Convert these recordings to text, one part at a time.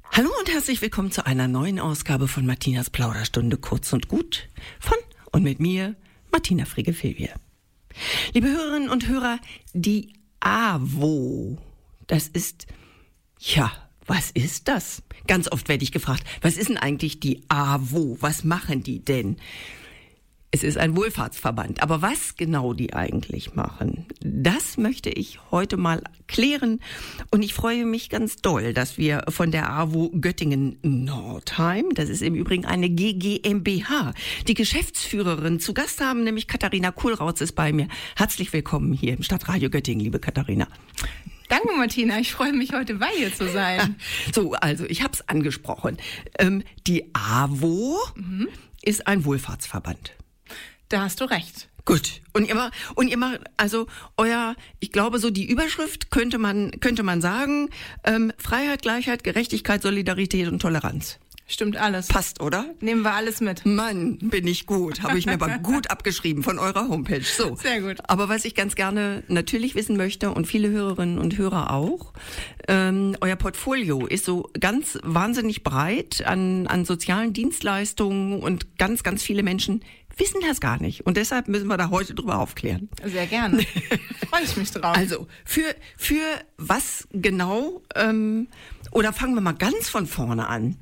Hallo und herzlich willkommen zu einer neuen Ausgabe von Martinas Plauderstunde kurz und gut von und mit mir, Martina Frigge-Filvier. Liebe Hörerinnen und Hörer, die AWO, das ist, was ist das? Ganz oft werde ich gefragt, was ist denn eigentlich die AWO? Was machen die denn? Es ist ein Wohlfahrtsverband, aber was genau die eigentlich machen, das möchte ich heute mal klären. Und ich freue mich ganz doll, dass wir von der AWO Göttingen-Nordheim, das ist im Übrigen eine GmbH, die Geschäftsführerin zu Gast haben, nämlich Katharina Kohlrautz ist bei mir. Herzlich willkommen hier im Stadtradio Göttingen, liebe Katharina. Danke, Martina. Ich freue mich, heute bei dir zu sein. So, also ich habe es angesprochen. Die AWO ist ein Wohlfahrtsverband. Da hast du recht. Gut. Und ihr macht, also ich glaube so die Überschrift könnte man sagen, Freiheit, Gleichheit, Gerechtigkeit, Solidarität und Toleranz. Stimmt alles. Passt, oder? Nehmen wir alles mit. Mann, bin ich gut. Habe ich mir aber gut abgeschrieben von eurer Homepage. So. Sehr gut. Aber was ich ganz gerne natürlich wissen möchte und viele Hörerinnen und Hörer auch, euer Portfolio ist so ganz wahnsinnig breit an sozialen Dienstleistungen und ganz, ganz viele Menschen wissen das gar nicht. Und deshalb müssen wir da heute drüber aufklären. Sehr gerne. Freue ich mich drauf. Also, für was genau, oder fangen wir mal ganz von vorne an.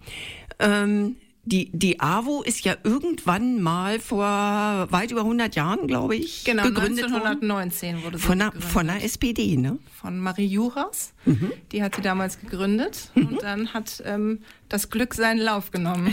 Die AWO ist ja irgendwann mal vor weit über 100 Jahren, glaube ich, gegründet 1919 wurde sie gegründet. Von der SPD, ne? Von Marie Juras. Die hat sie damals gegründet. Und dann hat das Glück seinen Lauf genommen.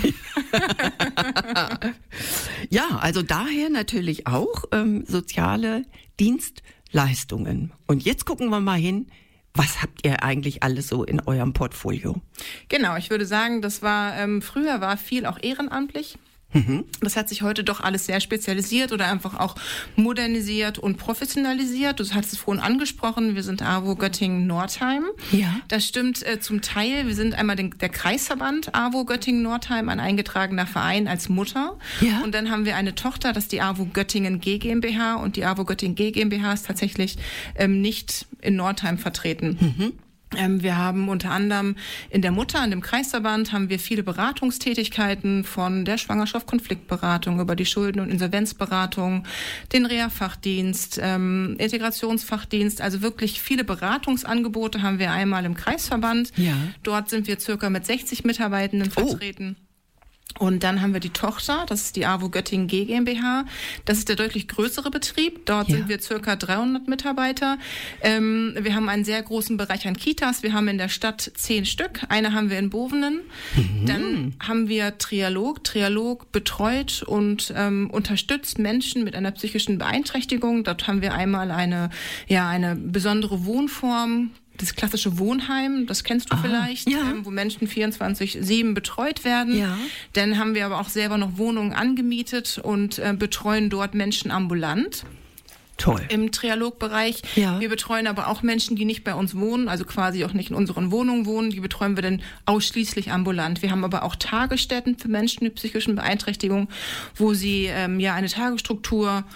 Ja, also daher natürlich auch soziale Dienstleistungen. Und jetzt gucken wir mal hin. Was habt ihr eigentlich alles so in eurem Portfolio? Genau, ich würde sagen, das war früher war viel auch ehrenamtlich. Das hat sich heute doch alles sehr spezialisiert oder einfach auch modernisiert und professionalisiert. Du hast es vorhin angesprochen, wir sind AWO Göttingen-Nordheim. Ja. Das stimmt zum Teil. Wir sind einmal der Kreisverband AWO Göttingen-Nordheim, ein eingetragener Verein als Mutter. Ja. Und dann haben wir eine Tochter, das ist die AWO Göttingen GmbH. Und die AWO Göttingen GmbH ist tatsächlich nicht in Nordheim vertreten. Wir haben unter anderem in der Mutter, in dem Kreisverband, haben wir viele Beratungstätigkeiten von der Schwangerschaft, Konfliktberatung über die Schulden- und Insolvenzberatung, den Reha-Fachdienst, Integrationsfachdienst, also wirklich viele Beratungsangebote haben wir einmal im Kreisverband. Ja. Dort sind wir circa mit 60 Mitarbeitenden vertreten. Und dann haben wir die Tochter, das ist die AWO Göttingen GmbH. Das ist der deutlich größere Betrieb. Dort sind wir circa 300 Mitarbeiter. Wir haben einen sehr großen Bereich an Kitas. Wir haben in der Stadt 10 Stück. Eine haben wir in Bovenen. Dann haben wir Trialog. Trialog betreut und unterstützt Menschen mit einer psychischen Beeinträchtigung. Dort haben wir einmal eine besondere Wohnform. Das klassische Wohnheim, das kennst du vielleicht, wo Menschen 24/7 betreut werden. Ja. Dann haben wir aber auch selber noch Wohnungen angemietet und betreuen dort Menschen ambulant. Toll. Im Trialogbereich. Ja. Wir betreuen aber auch Menschen, die nicht bei uns wohnen, also quasi auch nicht in unseren Wohnungen wohnen. Die betreuen wir dann ausschließlich ambulant. Wir haben aber auch Tagesstätten für Menschen mit psychischen Beeinträchtigungen, wo sie eine Tagesstruktur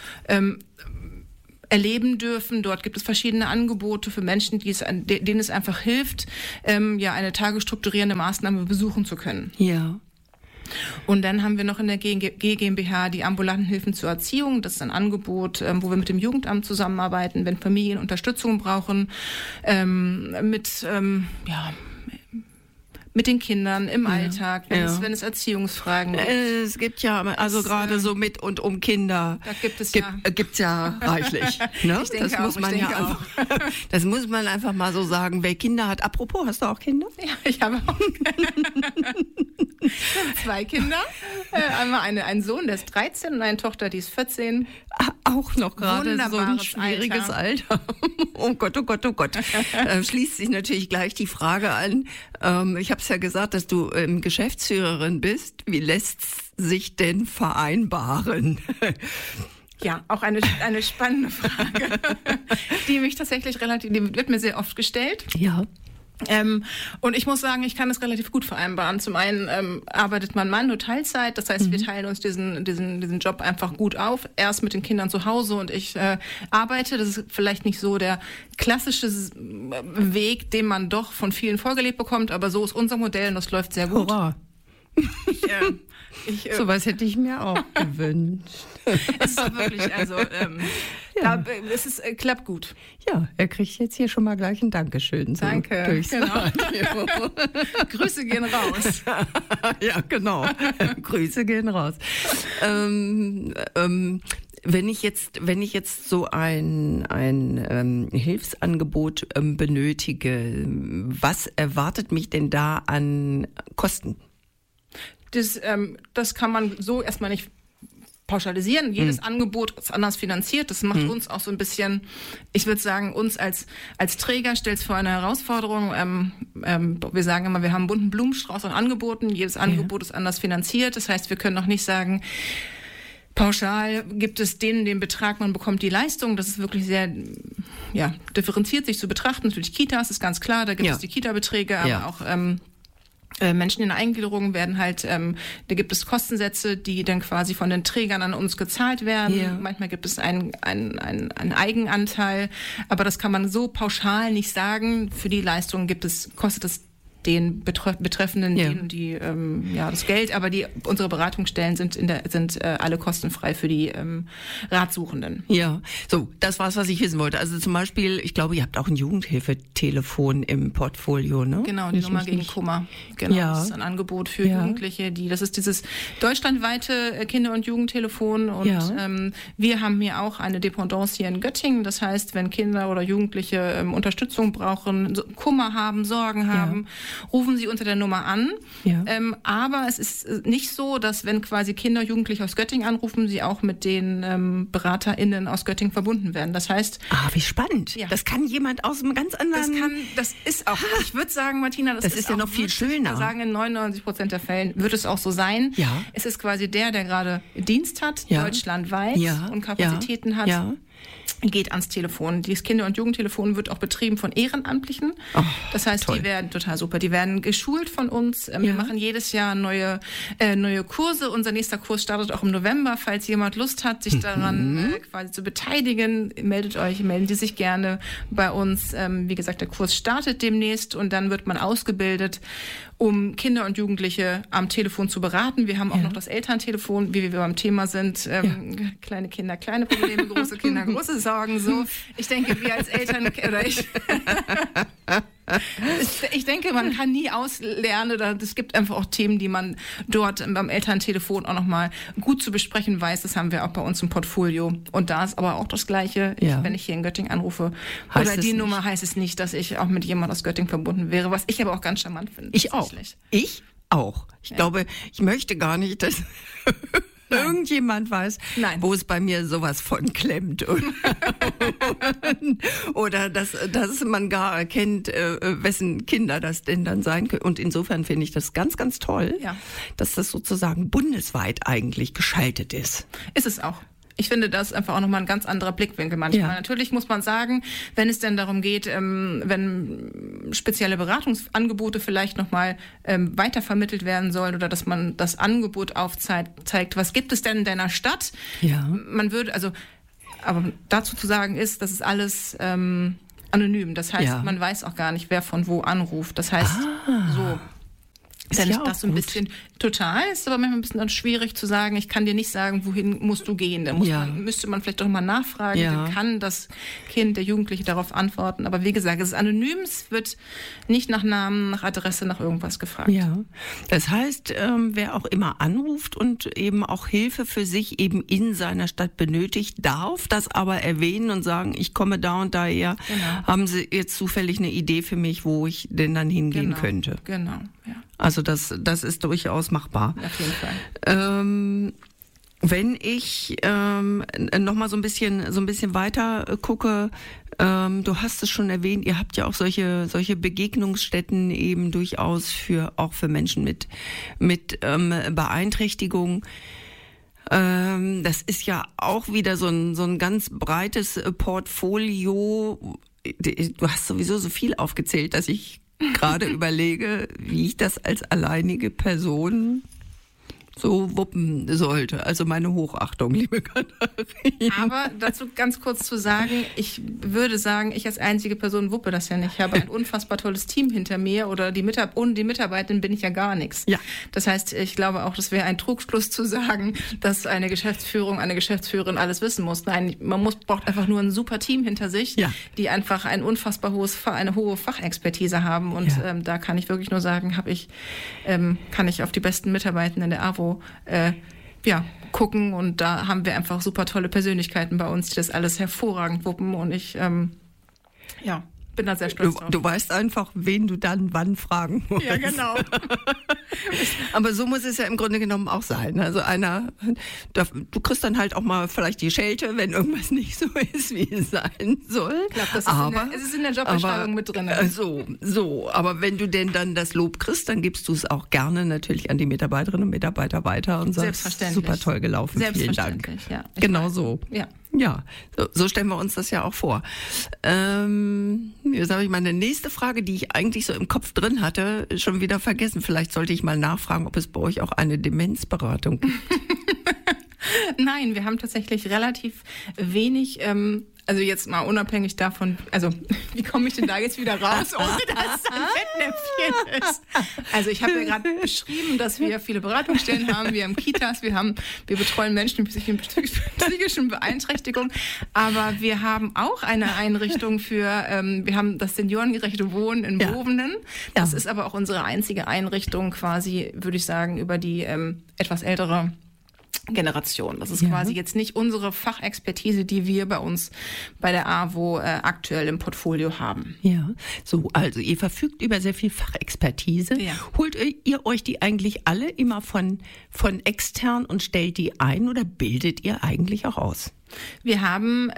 erleben dürfen. Dort gibt es verschiedene Angebote für Menschen, denen es einfach hilft, eine tagesstrukturierende Maßnahme besuchen zu können. Ja. Und dann haben wir noch in der GmbH die ambulanten Hilfen zur Erziehung. Das ist ein Angebot, wo wir mit dem Jugendamt zusammenarbeiten, wenn Familien Unterstützung brauchen, mit den Kindern im Alltag, wenn es Erziehungsfragen gibt. Es gibt ja, also gerade so mit und um Kinder, da gibt's ja reichlich. Ne? Ich denke Das muss man einfach mal so sagen. Wer Kinder hat, apropos, hast du auch Kinder? Ja, ich habe auch 2 Kinder. Einmal einen Sohn, der ist 13 und eine Tochter, die ist 14. Auch noch gerade so ein Wunderbares schwieriges Alter. Oh Gott, oh Gott, oh Gott. Schließt sich natürlich gleich die Frage an. Ich habe es ja gesagt, dass du Geschäftsführerin bist. Wie lässt sich denn vereinbaren? Ja, auch eine spannende Frage, die wird mir sehr oft gestellt. Ja. Und ich muss sagen, ich kann das relativ gut vereinbaren. Zum einen arbeitet mein Mann nur Teilzeit, das heißt, wir teilen uns diesen Job einfach gut auf. Er ist mit den Kindern zu Hause und ich arbeite. Das ist vielleicht nicht so der klassische Weg, den man doch von vielen vorgelebt bekommt, aber so ist unser Modell und das läuft sehr gut. Hurra! Sowas hätte ich mir auch gewünscht. Es ist wirklich, also klappt gut. Ja, er kriegt jetzt hier schon mal gleich ein Dankeschön. So Danke, durchs genau. Radio. Grüße gehen raus. Ja, genau. Grüße gehen raus. Wenn ich jetzt so ein Hilfsangebot benötige, was erwartet mich denn da an Kosten? Das kann man so erstmal nicht pauschalisieren. Jedes Angebot ist anders finanziert. Das macht uns auch so ein bisschen, ich würde sagen, uns als Träger stellt es vor eine Herausforderung. Wir sagen immer, wir haben einen bunten Blumenstrauß an Angeboten. Jedes Angebot ist anders finanziert. Das heißt, wir können noch nicht sagen, pauschal gibt es den Betrag, man bekommt die Leistung. Das ist wirklich sehr differenziert sich zu betrachten. Natürlich Kitas ist ganz klar, da gibt es die Kita-Beträge, aber auch Menschen in der Eingliederung werden halt, da gibt es Kostensätze, die dann quasi von den Trägern an uns gezahlt werden. Ja. Manchmal gibt es einen Eigenanteil, aber das kann man so pauschal nicht sagen. Für die Leistung kostet es den Betreffenden die das Geld, aber unsere Beratungsstellen sind alle kostenfrei für die Ratsuchenden. Ja, so, das war's, was ich wissen wollte. Also zum Beispiel, ich glaube, ihr habt auch ein Jugendhilfetelefon im Portfolio, ne? Genau, die Nummer gegen Kummer. Genau, das ist ein Angebot für Jugendliche, das ist dieses deutschlandweite Kinder- und Jugendtelefon und wir haben hier auch eine Dependance hier in Göttingen. Das heißt, wenn Kinder oder Jugendliche Unterstützung brauchen, Kummer haben, Sorgen haben, rufen Sie unter der Nummer an. Ja. Aber es ist nicht so, dass wenn quasi Kinder, Jugendliche aus Göttingen anrufen, sie auch mit den BeraterInnen aus Göttingen verbunden werden. Das heißt... wie spannend. Ja. Das kann jemand aus einem ganz anderen... Das ist auch... Ich würde sagen, Martina, das ist ja noch viel schöner. Wir sagen, in 99% der Fällen wird es auch so sein. Ja. Es ist quasi der gerade Dienst hat, deutschlandweit und Kapazitäten hat. Ja. Geht ans Telefon. Dieses Kinder- und Jugendtelefon wird auch betrieben von Ehrenamtlichen. Das heißt, toll. Die werden total super. Die werden geschult von uns. Wir machen jedes Jahr neue Kurse. Unser nächster Kurs startet auch im November. Falls jemand Lust hat, sich daran quasi zu beteiligen, melden Sie sich gerne bei uns. Wie gesagt, der Kurs startet demnächst und dann wird man ausgebildet, um Kinder und Jugendliche am Telefon zu beraten. Wir haben auch noch das Elterntelefon, wie wir beim Thema sind. Kleine Kinder, kleine Probleme, große Kinder, große Sorgen. So, ich denke, wir als Eltern oder ich denke, man kann nie auslernen. Es gibt einfach auch Themen, die man dort beim Elterntelefon auch nochmal gut zu besprechen weiß. Das haben wir auch bei uns im Portfolio. Und da ist aber auch das Gleiche. Wenn ich hier in Göttingen anrufe oder die Nummer, heißt es nicht, dass ich auch mit jemand aus Göttingen verbunden wäre, was ich aber auch ganz charmant finde. Ich auch. Ich glaube, ich möchte gar nicht, dass... irgendjemand weiß, wo es bei mir sowas von klemmt. Oder dass man gar erkennt, wessen Kinder das denn dann sein können. Und insofern finde ich das ganz, ganz toll, dass das sozusagen bundesweit eigentlich geschaltet ist. Ist es auch. Ich finde, das ist einfach auch nochmal ein ganz anderer Blickwinkel manchmal. Natürlich muss man sagen, wenn es denn darum geht, wenn spezielle Beratungsangebote vielleicht nochmal weitervermittelt werden sollen oder dass man das Angebot aufzeigt, was gibt es denn in deiner Stadt? Ja. Aber dazu zu sagen ist, das ist alles anonym. Das heißt, man weiß auch gar nicht, wer von wo anruft. Das heißt, so... Ist ja das so ein bisschen total, ist aber manchmal ein bisschen dann schwierig zu sagen, ich kann dir nicht sagen, wohin musst du gehen. Da müsste man vielleicht doch mal nachfragen, dann kann das Kind, der Jugendliche darauf antworten. Aber wie gesagt, es ist anonym, es wird nicht nach Namen, nach Adresse, nach irgendwas gefragt. Ja, das heißt, wer auch immer anruft und eben auch Hilfe für sich eben in seiner Stadt benötigt, darf das aber erwähnen und sagen, ich komme da und daher. Genau. Haben Sie jetzt zufällig eine Idee für mich, wo ich denn dann hingehen könnte? Genau, ja. Also das ist durchaus machbar. Auf jeden Fall. Wenn ich noch mal so ein bisschen weiter gucke, du hast es schon erwähnt, ihr habt ja auch solche Begegnungsstätten eben durchaus auch für Menschen mit Beeinträchtigung. Das ist ja auch wieder so ein ganz breites Portfolio. Du hast sowieso so viel aufgezählt, dass ich gerade überlege, wie ich das als alleinige Person so wuppen sollte. Also meine Hochachtung, liebe Katharina. Aber dazu ganz kurz zu sagen, ich würde sagen, ich als einzige Person wuppe das ja nicht. Ich habe ein unfassbar tolles Team hinter mir oder ohne die Mitarbeitenden bin ich ja gar nichts. Ja. Das heißt, ich glaube auch, das wäre ein Trugschluss zu sagen, dass eine Geschäftsführerin alles wissen muss. Nein, braucht einfach nur ein super Team hinter sich, die einfach eine hohe Fachexpertise haben. Und da kann ich wirklich nur sagen, kann ich auf die besten Mitarbeitenden der AWO gucken und da haben wir einfach super tolle Persönlichkeiten bei uns, die das alles hervorragend wuppen und ich bin da sehr stolz drauf. Du weißt einfach, wen du dann wann fragen musst. Ja, genau. Aber so muss es ja im Grunde genommen auch sein. Also du kriegst dann halt auch mal vielleicht die Schelte, wenn irgendwas nicht so ist, wie es sein soll. Ich glaube, es ist in der Jobbeschreibung mit drin. Aber wenn du denn dann das Lob kriegst, dann gibst du es auch gerne natürlich an die Mitarbeiterinnen und Mitarbeiter weiter und sagst, super toll gelaufen, vielen Dank. Ja, genau so. Ja, so stellen wir uns das ja auch vor. Jetzt habe ich meine nächste Frage, die ich eigentlich so im Kopf drin hatte, schon wieder vergessen. Vielleicht sollte ich mal nachfragen, ob es bei euch auch eine Demenzberatung gibt. Nein, wir haben tatsächlich relativ wenig, also jetzt mal unabhängig davon, also wie komme ich denn da jetzt wieder raus, ohne dass es ein Fettnäpfchen ist? Also ich habe ja gerade beschrieben, dass wir viele Beratungsstellen haben, wir haben Kitas, wir betreuen Menschen mit psychischen Beeinträchtigungen, aber wir haben auch eine Einrichtung wir haben das seniorengerechte Wohnen in Bovenen. Das ist aber auch unsere einzige Einrichtung quasi, würde ich sagen, über die etwas ältere Generation. Das ist quasi jetzt nicht unsere Fachexpertise, die wir bei uns bei der AWO aktuell im Portfolio haben. Ja, so, also ihr verfügt über sehr viel Fachexpertise. Ja. Holt ihr euch die eigentlich alle immer von extern und stellt die ein oder bildet ihr eigentlich auch aus? Wir haben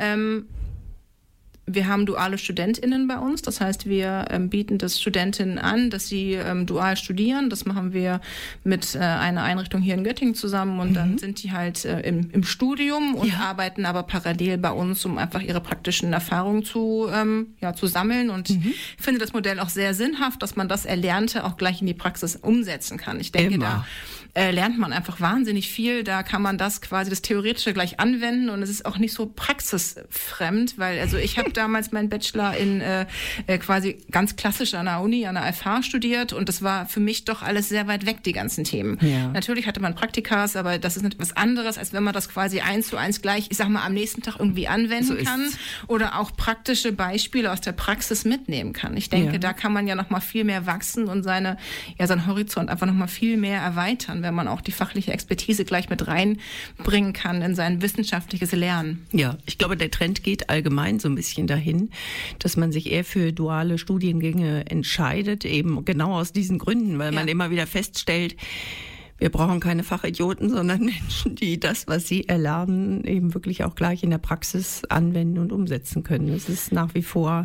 duale StudentInnen bei uns. Das heißt, wir bieten das Studentinnen an, dass sie dual studieren. Das machen wir mit einer Einrichtung hier in Göttingen zusammen. Und dann sind die halt im Studium und arbeiten aber parallel bei uns, um einfach ihre praktischen Erfahrungen zu sammeln. Und ich finde das Modell auch sehr sinnhaft, dass man das Erlernte auch gleich in die Praxis umsetzen kann. Ich denke, da lernt man einfach wahnsinnig viel. Da kann man das Theoretische gleich anwenden und es ist auch nicht so praxisfremd, weil ich habe damals meinen Bachelor in quasi ganz klassisch an der Uni, an der FH studiert und das war für mich doch alles sehr weit weg, die ganzen Themen. Ja. Natürlich hatte man Praktikas, aber das ist etwas anderes, als wenn man das quasi 1:1 gleich, ich sag mal, am nächsten Tag irgendwie anwenden kann oder auch praktische Beispiele aus der Praxis mitnehmen kann. Ich denke, da kann man ja noch mal viel mehr wachsen und seinen Horizont einfach noch mal viel mehr erweitern, wenn man auch die fachliche Expertise gleich mit reinbringen kann in sein wissenschaftliches Lernen. Ja, ich glaube, der Trend geht allgemein so ein bisschen dahin, dass man sich eher für duale Studiengänge entscheidet, eben genau aus diesen Gründen, weil man immer wieder feststellt, wir brauchen keine Fachidioten, sondern Menschen, die das, was sie erlernen, eben wirklich auch gleich in der Praxis anwenden und umsetzen können. Es ist nach wie vor,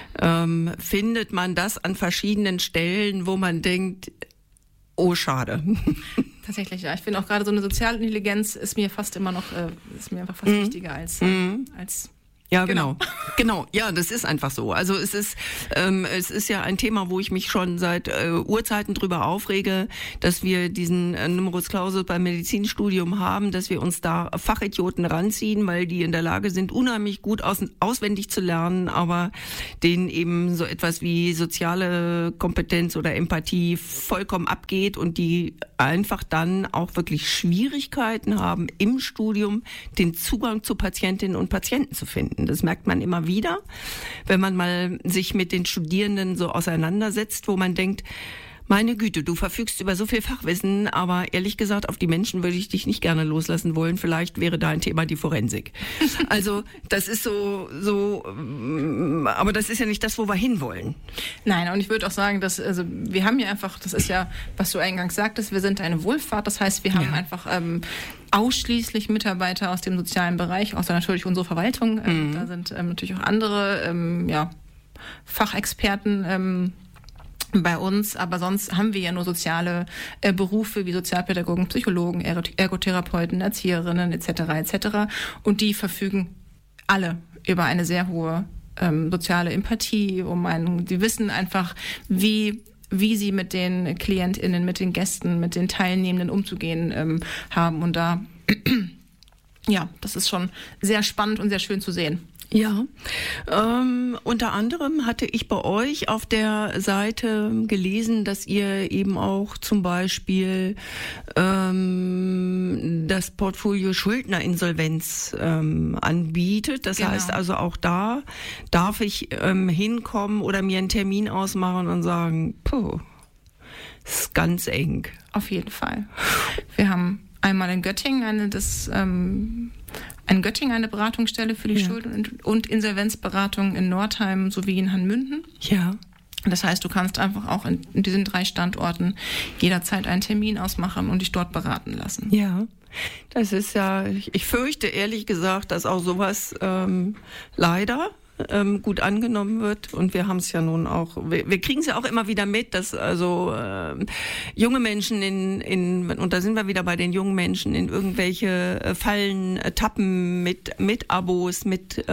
findet man das an verschiedenen Stellen, wo man denkt, oh, schade. Tatsächlich, ja. Ich finde auch gerade so eine soziale Intelligenz ist mir fast immer noch, fast wichtiger als Ja, genau. Ja, das ist einfach so. Also es ist ja ein Thema, wo ich mich schon seit Urzeiten drüber aufrege, dass wir diesen Numerus Clausus beim Medizinstudium haben, dass wir uns da Fachidioten ranziehen, weil die in der Lage sind, unheimlich gut auswendig zu lernen, aber denen eben so etwas wie soziale Kompetenz oder Empathie vollkommen abgeht und die einfach dann auch wirklich Schwierigkeiten haben, im Studium den Zugang zu Patientinnen und Patienten zu finden. Das merkt man immer wieder, wenn man mal sich mit den Studierenden so auseinandersetzt, wo man denkt, meine Güte, du verfügst über so viel Fachwissen, aber ehrlich gesagt, auf die Menschen würde ich dich nicht gerne loslassen wollen. Vielleicht wäre da ein Thema die Forensik. Also das ist so, aber das ist ja nicht das, wo wir hinwollen. Nein, und ich würde auch sagen, dass wir haben ja einfach, das ist ja, was du eingangs sagtest, wir sind eine Wohlfahrt. Das heißt, wir haben einfach ausschließlich Mitarbeiter aus dem sozialen Bereich, außer natürlich unsere Verwaltung. Da sind natürlich auch andere Fachexperten bei uns, aber sonst haben wir ja nur soziale Berufe wie Sozialpädagogen, Psychologen, Ergotherapeuten, Erzieherinnen etc. Und die verfügen alle über eine sehr hohe soziale Empathie, die wissen einfach, wie sie mit den KlientInnen, mit den Gästen, mit den Teilnehmenden umzugehen haben. Und da, ja, das ist schon sehr spannend und sehr schön zu sehen. Ja, unter anderem hatte ich bei euch auf der Seite gelesen, dass ihr eben auch zum Beispiel das Portfolio Schuldnerinsolvenz anbietet. Das heißt also, auch da darf ich hinkommen oder mir einen Termin ausmachen und sagen, das ist ganz eng. Auf jeden Fall. Wir haben einmal in Göttingen eine Beratungsstelle für die Schulden- und Insolvenzberatung, in Nordheim sowie in Hanmünden. Ja. Das heißt, du kannst einfach auch in diesen 3 Standorten jederzeit einen Termin ausmachen und dich dort beraten lassen. Ja, das ist ja, ich fürchte ehrlich gesagt, dass auch sowas leider gut angenommen wird, und wir haben es ja nun auch, wir kriegen es ja auch immer wieder mit, dass also junge Menschen und da sind wir wieder bei den jungen Menschen, in irgendwelche Fallen tappen mit Abos, mit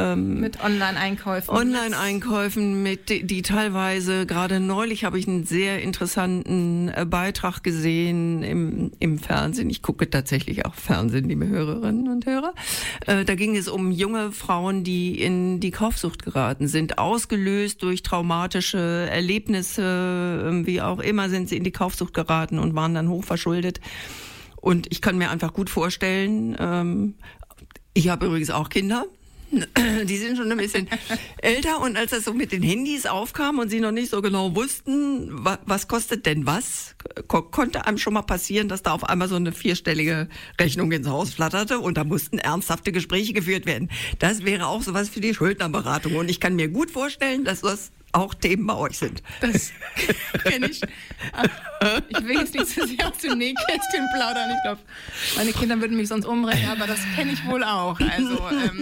Online-Einkäufen, die teilweise, gerade neulich habe ich einen sehr interessanten Beitrag gesehen im Fernsehen. Ich gucke tatsächlich auch Fernsehen, liebe Hörerinnen und Hörer. Da ging es um junge Frauen, die in die Kaufsucht geraten sind, ausgelöst durch traumatische Erlebnisse, wie auch immer, sind sie in die Kaufsucht geraten und waren dann hochverschuldet. Und ich kann mir einfach gut vorstellen, ich habe übrigens auch Kinder, die sind schon ein bisschen älter, und als das so mit den Handys aufkam und sie noch nicht so genau wussten, was kostet denn was, konnte einem schon mal passieren, dass da auf einmal so eine 4-stellige Rechnung ins Haus flatterte, und da mussten ernsthafte Gespräche geführt werden. Das wäre auch sowas für die Schuldnerberatung, und ich kann mir gut vorstellen, dass das auch Themen bei euch sind. Das kenne ich. Ich will jetzt nicht zu sehr aus dem Nähkästchen plaudern. Ich glaube, meine Kinder würden mich sonst umbringen, aber das kenne ich wohl auch. Also,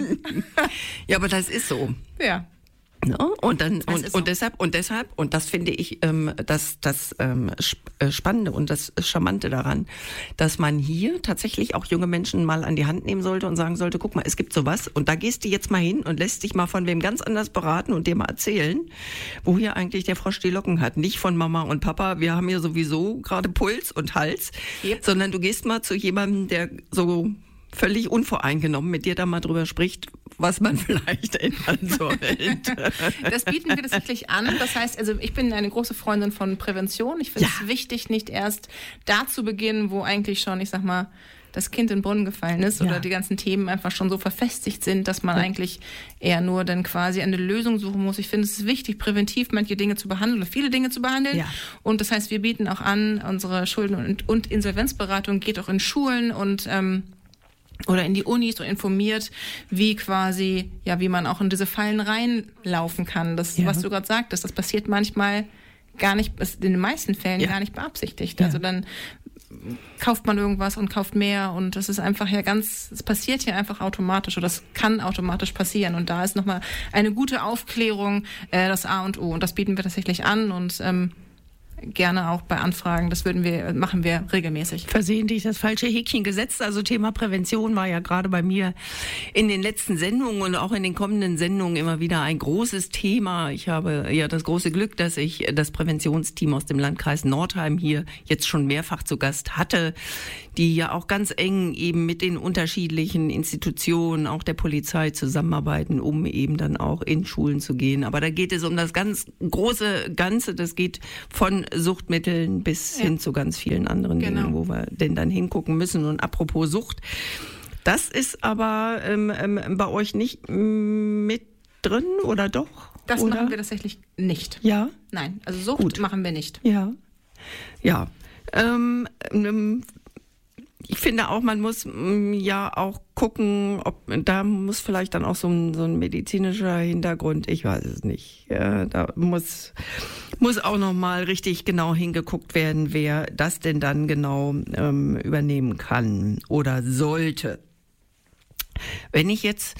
ja, aber das ist so. Ja. No? Und deshalb, und das finde ich das Spannende und das Charmante daran, dass man hier tatsächlich auch junge Menschen mal an die Hand nehmen sollte und sagen sollte, guck mal, es gibt sowas, und da gehst du jetzt mal hin und lässt dich mal von wem ganz anders beraten und dir mal erzählen, wo hier eigentlich der Frosch die Locken hat. Nicht von Mama und Papa, wir haben hier sowieso gerade Puls und Hals, sondern du gehst mal zu jemandem, der so völlig unvoreingenommen mit dir da mal drüber spricht, was man vielleicht ändern sollte. Das bieten wir tatsächlich an. Das heißt, also ich bin eine große Freundin von Prävention. Ich finde es wichtig, nicht erst da zu beginnen, wo eigentlich schon, ich sag mal, das Kind in den Brunnen gefallen ist oder die ganzen Themen einfach schon so verfestigt sind, dass man eigentlich eher nur dann quasi eine Lösung suchen muss. Ich finde, es ist wichtig, präventiv manche Dinge zu behandeln oder viele Dinge zu behandeln. Ja. Und das heißt, wir bieten auch an, unsere Schulden- und Insolvenzberatung geht auch in Schulen und oder in die Unis und informiert, wie quasi, wie man auch in diese Fallen reinlaufen kann. Das, was du gerade sagtest, das passiert manchmal gar nicht, in den meisten Fällen gar nicht beabsichtigt. Ja. Also dann kauft man irgendwas und kauft mehr, und das ist einfach es passiert hier einfach automatisch, oder das kann automatisch passieren, und da ist nochmal eine gute Aufklärung das A und O, und das bieten wir tatsächlich an, und gerne auch bei Anfragen, machen wir regelmäßig. Versehentlich das falsche Häkchen gesetzt, also Thema Prävention war ja gerade bei mir in den letzten Sendungen und auch in den kommenden Sendungen immer wieder ein großes Thema. Ich habe ja das große Glück, dass ich das Präventionsteam aus dem Landkreis Nordheim hier jetzt schon mehrfach zu Gast hatte, die ja auch ganz eng eben mit den unterschiedlichen Institutionen, auch der Polizei zusammenarbeiten, um eben dann auch in Schulen zu gehen. Aber da geht es um das ganz große Ganze, das geht von Suchtmitteln bis hin zu ganz vielen anderen Dingen, wo wir denn dann hingucken müssen. Und apropos Sucht, das ist aber bei euch nicht mit drin, oder doch? Das machen wir tatsächlich nicht. Ja? Nein, also Sucht machen wir nicht. Ja. Ja. Ich finde auch, man muss ja auch gucken, da muss vielleicht dann auch so ein medizinischer Hintergrund, ich weiß es nicht. Da muss auch nochmal richtig genau hingeguckt werden, wer das denn dann genau übernehmen kann oder sollte. Wenn ich jetzt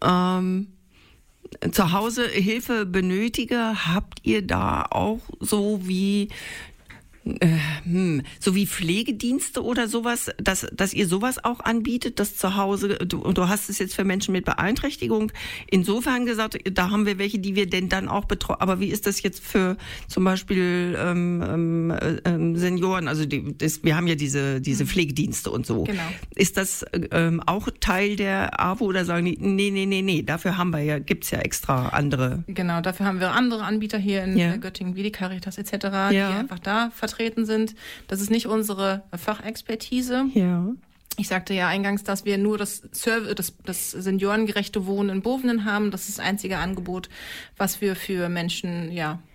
zu Hause Hilfe benötige, habt ihr da auch so wie So wie Pflegedienste oder sowas, dass ihr sowas auch anbietet, das zu Hause, du hast es jetzt für Menschen mit Beeinträchtigung insofern gesagt, da haben wir welche, die wir denn dann auch betreuen, aber wie ist das jetzt für zum Beispiel Senioren, also wir haben ja diese Pflegedienste und so. Genau. Ist das auch Teil der AWO oder sagen die, nee, dafür gibt's ja extra andere. Genau, dafür haben wir andere Anbieter hier in Göttingen, wie die Caritas etc., die einfach da vertreten sind. Das ist nicht unsere Fachexpertise. Ja. Ich sagte ja eingangs, dass wir nur das seniorengerechte Wohnen in Bovenen haben. Das ist das einzige Angebot, was wir für Menschen,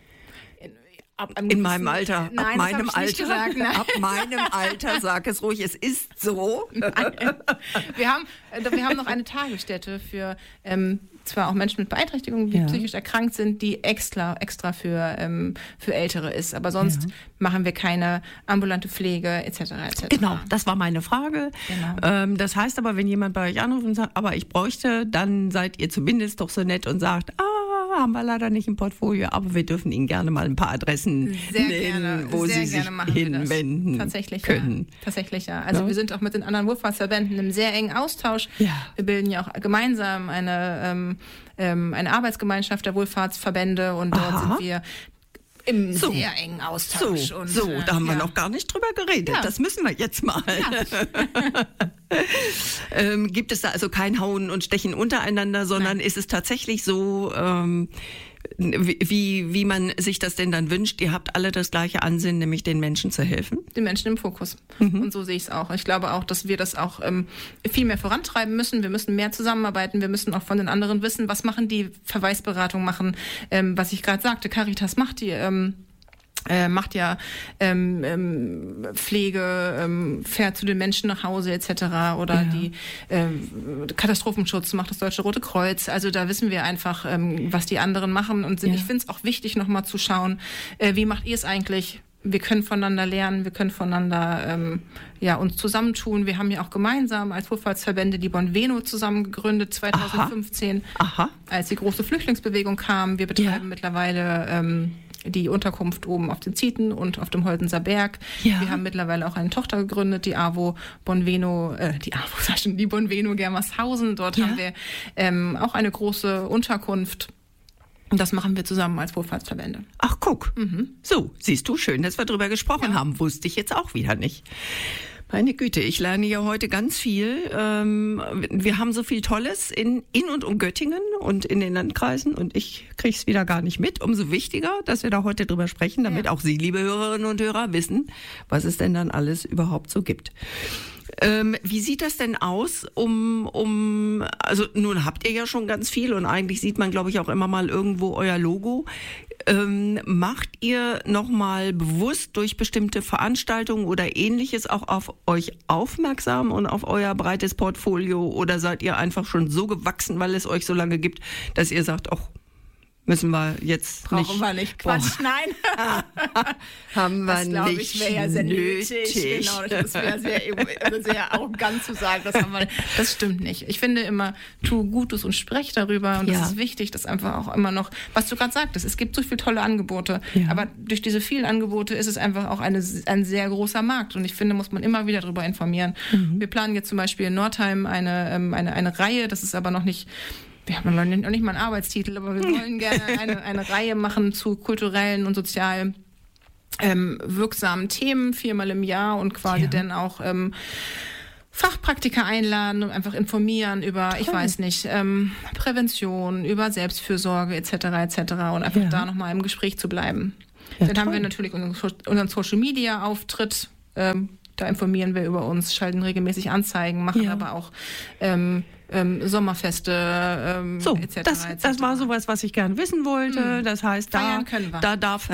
in meinem Alter, nein, ab meinem Alter, gesagt, ab meinem Alter, sag es ruhig, es ist so. Nein. Wir haben noch eine Tagesstätte für zwar auch Menschen mit Beeinträchtigungen, die psychisch erkrankt sind, die extra für Ältere ist. Aber sonst machen wir keine ambulante Pflege etc. Genau, das war meine Frage. Genau. Das heißt aber, wenn jemand bei euch anruft und sagt, aber ich bräuchte, dann seid ihr zumindest doch so nett und sagt, haben wir leider nicht im Portfolio, aber wir dürfen Ihnen gerne mal ein paar Adressen nennen, wo Sie sich hinwenden können. Ja. Tatsächlich, ja. Also wir sind auch mit den anderen Wohlfahrtsverbänden im sehr engen Austausch. Ja. Wir bilden ja auch gemeinsam eine Arbeitsgemeinschaft der Wohlfahrtsverbände und dort sind wir im sehr engen Austausch. Da haben wir noch gar nicht drüber geredet. Ja. Das müssen wir jetzt mal. Ja. Gibt es da also kein Hauen und Stechen untereinander, sondern ist es tatsächlich so, wie man sich das denn dann wünscht? Ihr habt alle das gleiche Ansinnen, nämlich den Menschen zu helfen? Den Menschen im Fokus. Und so sehe ich es auch. Ich glaube auch, dass wir das auch viel mehr vorantreiben müssen. Wir müssen mehr zusammenarbeiten. Wir müssen auch von den anderen wissen, was machen die Verweisberatungen machen. Was ich gerade sagte, Caritas macht Pflege, fährt zu den Menschen nach Hause etc. Oder die Katastrophenschutz macht das Deutsche Rote Kreuz. Also da wissen wir einfach, was die anderen machen. Und ich finde es auch wichtig, nochmal zu schauen, wie macht ihr es eigentlich? Wir können voneinander lernen, wir können voneinander uns zusammentun. Wir haben ja auch gemeinsam als Wohlfahrtsverbände die Bonveno zusammen gegründet 2015, als die große Flüchtlingsbewegung kam. Wir betreiben mittlerweile die Unterkunft oben auf den Zieten und auf dem Holdenser Berg. Ja. Wir haben mittlerweile auch eine Tochter gegründet, die Bonveno Germershausen. Dort haben wir auch eine große Unterkunft. Und das machen wir zusammen als Wohlfahrtsverbände. Ach, guck. So, siehst du, schön, dass wir drüber gesprochen haben. Wusste ich jetzt auch wieder nicht. Meine Güte, ich lerne ja heute ganz viel. Wir haben so viel Tolles in und um Göttingen und in den Landkreisen und ich kriege es wieder gar nicht mit. Umso wichtiger, dass wir da heute drüber sprechen, damit auch Sie, liebe Hörerinnen und Hörer, wissen, was es denn dann alles überhaupt so gibt. Wie sieht das denn aus, also nun habt ihr ja schon ganz viel und eigentlich sieht man, glaube ich, auch immer mal irgendwo euer Logo. Macht ihr nochmal bewusst durch bestimmte Veranstaltungen oder Ähnliches auch auf euch aufmerksam und auf euer breites Portfolio oder seid ihr einfach schon so gewachsen, weil es euch so lange gibt, dass ihr sagt, ach, müssen wir jetzt brauchen wir nicht. Quatsch, nein. Haben wir das, nicht ich, wäre ja sehr nötig. Genau, das wäre sehr arrogant zu sagen, das stimmt nicht. Ich finde immer, tu Gutes und sprech darüber und das ist wichtig, dass einfach auch immer noch, was du gerade sagtest, es gibt so viele tolle Angebote, aber durch diese vielen Angebote ist es einfach auch ein sehr großer Markt und ich finde, muss man immer wieder darüber informieren. Wir planen jetzt zum Beispiel in Nordheim eine Reihe, das ist aber noch nicht, wir haben noch nicht mal einen Arbeitstitel, aber wir wollen gerne eine Reihe machen zu kulturellen und sozial wirksamen Themen 4-mal im Jahr und quasi dann auch Fachpraktiker einladen und einfach informieren über, ich weiß nicht, Prävention, über Selbstfürsorge etc. und einfach da nochmal im Gespräch zu bleiben. Dann haben wir natürlich unseren Social-Media-Auftritt, da informieren wir über uns, schalten regelmäßig Anzeigen, machen aber auch Sommerfeste etc. Das war sowas, was ich gerne wissen wollte. Das heißt, da darf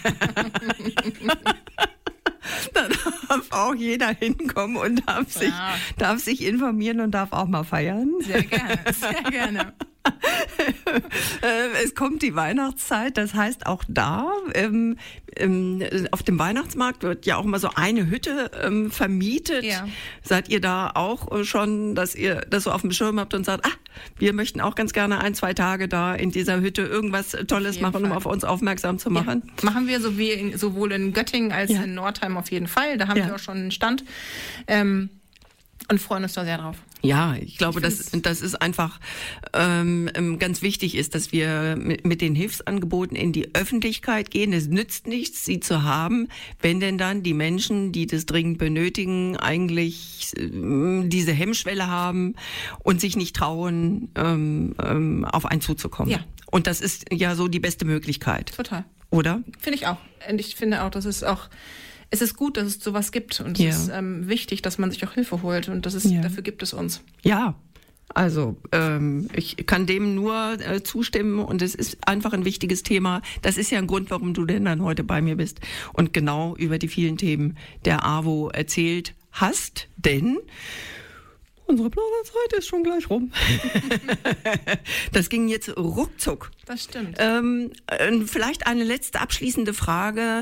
da darf auch jeder hinkommen und darf sich informieren und darf auch mal feiern. Sehr gerne, sehr gerne. Es kommt die Weihnachtszeit, das heißt auch da auf dem Weihnachtsmarkt wird ja auch mal so eine Hütte vermietet. Ja. Seid ihr da auch schon, dass ihr das so auf dem Schirm habt und sagt, wir möchten auch ganz gerne 1-2 Tage da in dieser Hütte irgendwas Tolles machen, um auf uns aufmerksam zu machen? Ja. Machen wir sowohl in Göttingen als in Nordheim auf jeden Fall. Da haben wir auch schon einen Stand und freuen uns da sehr drauf. Ja, ich glaube, dass ist einfach ganz wichtig ist, dass wir mit den Hilfsangeboten in die Öffentlichkeit gehen. Es nützt nichts, sie zu haben, wenn denn dann die Menschen, die das dringend benötigen, eigentlich diese Hemmschwelle haben und sich nicht trauen, auf einen zuzukommen. Ja. Und das ist ja so die beste Möglichkeit. Total. Oder? Finde ich auch. Und ich finde auch, es ist gut, dass es sowas gibt und es ist wichtig, dass man sich auch Hilfe holt und dafür gibt es uns. Ja, also ich kann dem nur zustimmen und es ist einfach ein wichtiges Thema. Das ist ja ein Grund, warum du denn dann heute bei mir bist und genau über die vielen Themen der AWO erzählt hast, denn unsere Plauderzeit ist schon gleich rum. Das ging jetzt ruckzuck. Das stimmt. Vielleicht eine letzte abschließende Frage.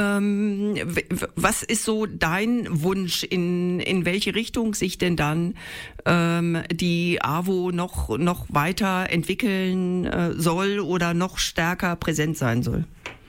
Was ist so dein Wunsch, in welche Richtung sich denn dann die AWO noch weiter entwickeln soll oder noch stärker präsent sein soll?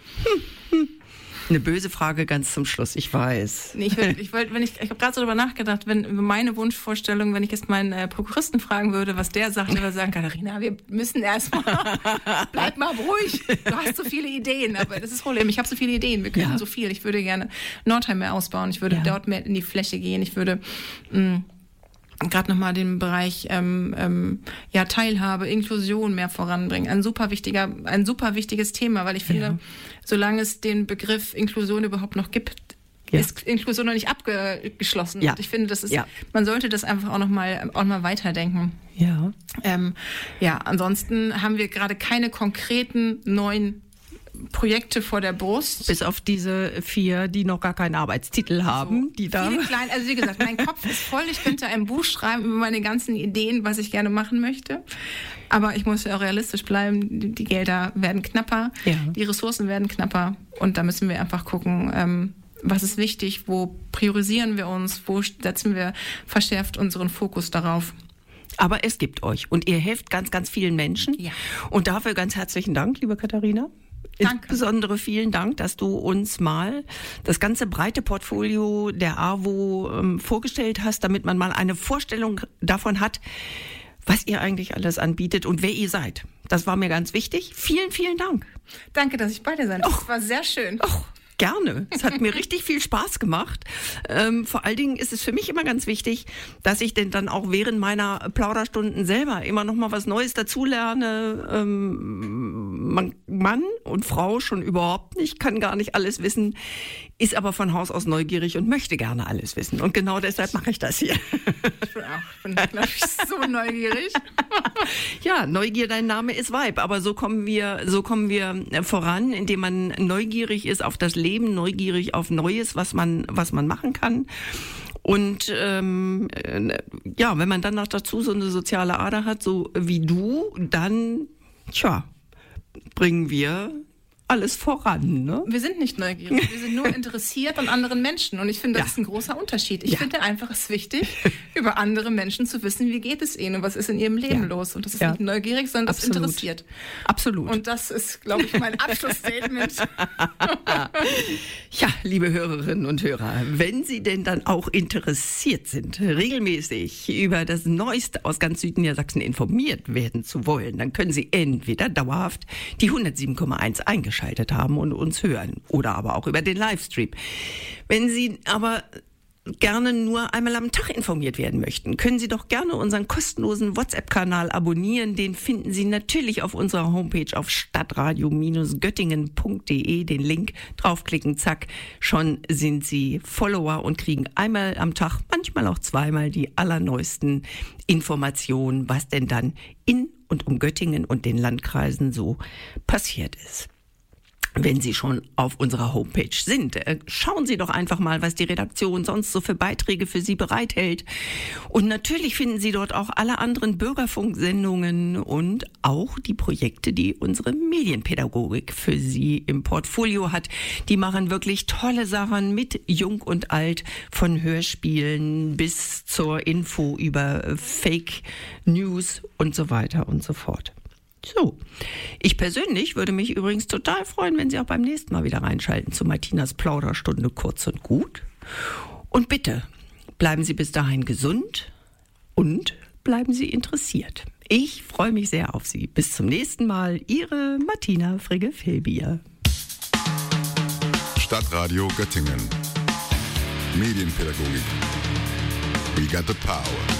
Eine böse Frage ganz zum Schluss, ich weiß. Nee, ich habe gerade so darüber nachgedacht, wenn meine Wunschvorstellung, wenn ich jetzt meinen Prokuristen fragen würde, was der sagt, würde er sagen, Katharina, wir müssen erstmal, bleib mal ruhig, du hast so viele Ideen, aber das ist das Problem, ich habe so viele Ideen, wir können so viel, ich würde gerne Nordheim mehr ausbauen, ich würde dort mehr in die Fläche gehen, ich würde gerade nochmal den Bereich Teilhabe, Inklusion mehr voranbringen. Ein super wichtiges Thema, weil ich finde, solange es den Begriff Inklusion überhaupt noch gibt, ist Inklusion noch nicht abgeschlossen. Ja. Und ich finde, man sollte das einfach auch noch mal weiterdenken. Ja. Ansonsten haben wir gerade keine konkreten neuen Projekte vor der Brust. Bis auf diese 4, die noch gar keinen Arbeitstitel haben. Die da viele kleine, also wie gesagt, mein Kopf ist voll. Ich könnte ein Buch schreiben über meine ganzen Ideen, was ich gerne machen möchte. Aber ich muss ja auch realistisch bleiben. Die Gelder werden knapper, die Ressourcen werden knapper. Und da müssen wir einfach gucken, was ist wichtig, wo priorisieren wir uns, wo setzen wir verschärft unseren Fokus darauf. Aber es gibt euch und ihr helft ganz, ganz vielen Menschen. Ja. Und dafür ganz herzlichen Dank, liebe Katharina. Danke. Insbesondere vielen Dank, dass du uns mal das ganze breite Portfolio der AWO vorgestellt hast, damit man mal eine Vorstellung davon hat, was ihr eigentlich alles anbietet und wer ihr seid. Das war mir ganz wichtig. Vielen, vielen Dank. Danke, dass ich bei dir sein durfte. Das war sehr schön. Gerne. Es hat mir richtig viel Spaß gemacht. Vor allen Dingen ist es für mich immer ganz wichtig, dass ich denn dann auch während meiner Plauderstunden selber immer noch mal was Neues dazulerne. Mann und Frau schon überhaupt nicht, kann gar nicht alles wissen, ist aber von Haus aus neugierig und möchte gerne alles wissen. Und genau deshalb mache ich das hier. Ich bin glaube ich, so neugierig. Ja, Neugier, dein Name ist Weib. Aber so kommen wir voran, indem man neugierig ist auf das Leben, neugierig auf Neues, was man machen kann. Und wenn man dann noch dazu so eine soziale Ader hat, so wie du, dann bringen wir alles voran, ne? Wir sind nicht neugierig, wir sind nur interessiert an anderen Menschen. Und ich finde, das ist ein großer Unterschied. Ich finde einfach, es ist wichtig, über andere Menschen zu wissen, wie geht es ihnen und was ist in ihrem Leben los. Und das ist nicht neugierig, sondern das interessiert. Absolut. Und das ist, glaube ich, mein Abschlussstatement. Ja, liebe Hörerinnen und Hörer, wenn Sie denn dann auch interessiert sind, regelmäßig über das Neueste aus ganz Südniedersachsen informiert werden zu wollen, dann können Sie entweder dauerhaft die 107,1 eingeschaltet haben und uns hören oder aber auch über den Livestream. Wenn Sie aber gerne nur einmal am Tag informiert werden möchten, können Sie doch gerne unseren kostenlosen WhatsApp-Kanal abonnieren. Den finden Sie natürlich auf unserer Homepage auf stadtradio-göttingen.de. Den Link draufklicken, zack, schon sind Sie Follower und kriegen einmal am Tag, manchmal auch zweimal die allerneuesten Informationen, was denn dann in und um Göttingen und den Landkreisen so passiert ist. wenn Sie schon auf unserer Homepage sind. Schauen Sie doch einfach mal, was die Redaktion sonst so für Beiträge für Sie bereithält. Und natürlich finden Sie dort auch alle anderen Bürgerfunksendungen und auch die Projekte, die unsere Medienpädagogik für Sie im Portfolio hat. Die machen wirklich tolle Sachen mit Jung und Alt, von Hörspielen bis zur Info über Fake News und so weiter und so fort. So, ich persönlich würde mich übrigens total freuen, wenn Sie auch beim nächsten Mal wieder reinschalten zu Martinas Plauderstunde kurz und gut. Und bitte, bleiben Sie bis dahin gesund und bleiben Sie interessiert. Ich freue mich sehr auf Sie. Bis zum nächsten Mal, Ihre Martina Frigge-Fehlbier. Stadtradio Göttingen. Medienpädagogik. We got the power.